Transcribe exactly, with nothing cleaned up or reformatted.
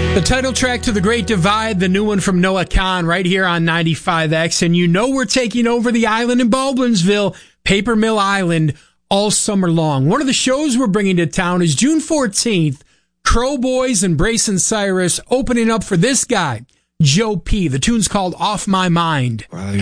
The title track to The Great Divide, the new one from Noah Kahan, right here on ninety-five X. And you know we're taking over the island in Baldwinsville, Paper Mill Island, all summer long. One of the shows we're bringing to town is June fourteenth, Crow Boys and Brayson Cyrus opening up for this guy, Joe P. The tune's called Off My Mind.